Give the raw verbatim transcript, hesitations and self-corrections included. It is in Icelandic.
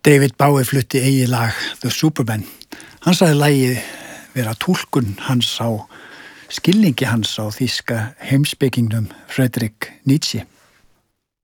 David Bowie flutti eigið lag The Superman. Hann sagði lagið vera túlkun hans á skilningi hans á þýska heimspekingnum Friedrich Nietzsche.